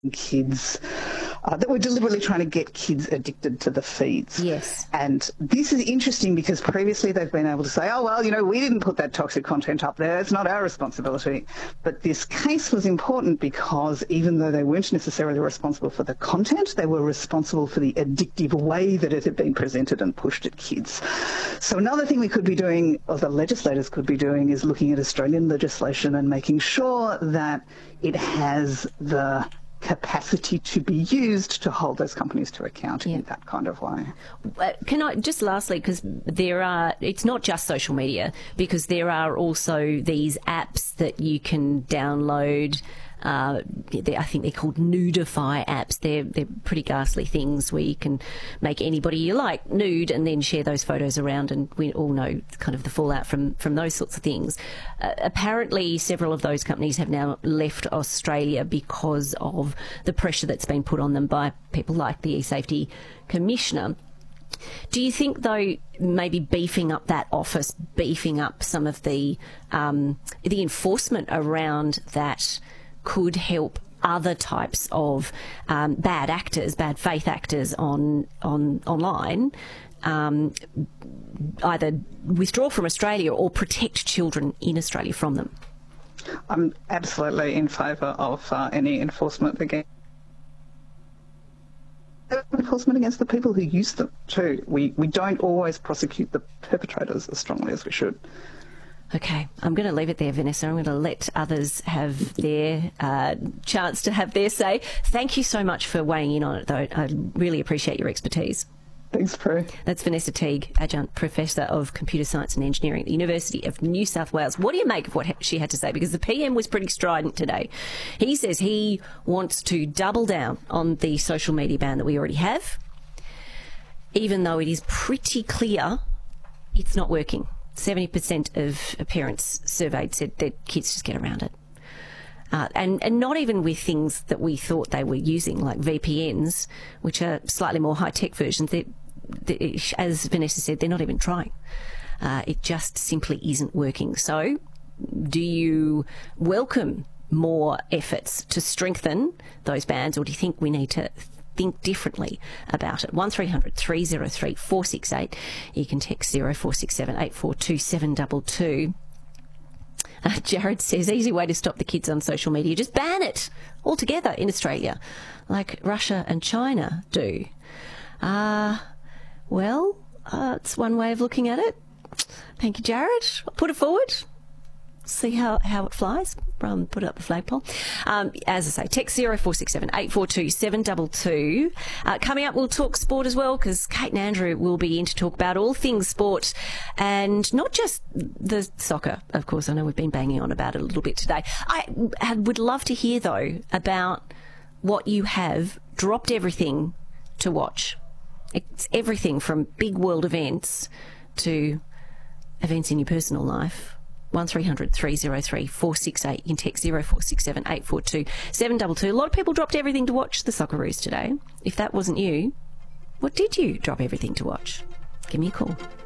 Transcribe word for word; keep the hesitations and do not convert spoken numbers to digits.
kids, uh, that we're deliberately trying to get kids addicted to the feeds. Yes. And this is interesting because previously they've been able to say, oh, well, you know, we didn't put that toxic content up there. It's not our responsibility. But this case was important because even though they weren't necessarily responsible for the content, they were responsible for the addictive way that it had been presented and pushed at kids. So another thing we could be doing, or the legislators could be doing, is looking at Australian legislation and making sure that it has the capacity to be used to hold those companies to account yeah. in that kind of way. Uh, can I just lastly, because there are, it's not just social media, because there are also these apps that you can download. Uh, I think they're called nudify apps. They're they're pretty ghastly things where you can make anybody you like nude and then share those photos around, and we all know kind of the fallout from, from those sorts of things. Uh, apparently, several of those companies have now left Australia because of the pressure that's been put on them by people like the eSafety Commissioner. Do you think, though, maybe beefing up that office, beefing up some of the um, the enforcement around that could help other types of um, bad actors, bad faith actors on on online, um, either withdraw from Australia or protect children in Australia from them? I'm absolutely in favour of uh, any enforcement against enforcement against the people who use them too. We we don't always prosecute the perpetrators as strongly as we should. Okay, I'm going to leave it there, Vanessa. I'm going to let others have their uh, chance to have their say. Thank you so much for weighing in on it, though. I really appreciate your expertise. Thanks, Prue. That's Vanessa Teague, Adjunct Professor of Computer Science and Engineering at the University of New South Wales. What do you make of what she had to say? Because the P M was pretty strident today. He says he wants to double down on the social media ban that we already have, even though it is pretty clear it's not working. seventy percent of parents surveyed said their kids just get around it. Uh, and, and not even with things that we thought they were using, like V P Ns, which are slightly more high-tech versions. They, they, as Vanessa said, they're not even trying. Uh, it just simply isn't working. So do you welcome more efforts to strengthen those bans, or do you think we need to think differently about it? one three hundred three oh three four six eight. You can text zero four six seven eight four two seven two two. Uh, Jared says, easy way to stop the kids on social media, just ban it altogether in Australia, like Russia and China do. Uh, well, uh, it's one way of looking at it. Thank you, Jared. I'll put it forward. See how, how it flies. Um, put it up the flagpole. Um, as I say, text zero four six seven eight four two seven two two. Uh, coming up, we'll talk sport as well, because Kate and Andrew will be in to talk about all things sport, and not just the soccer, of course. I know we've been banging on about it a little bit today. I, I would love to hear, though, about what you have dropped everything to watch. It's everything from big world events to events in your personal life. one three hundred three oh three four six eight. You can text zero four six seven eight four two seven two two. A lot of people dropped everything to watch the Socceroos today. If that wasn't you, what did you drop everything to watch? Give me a call.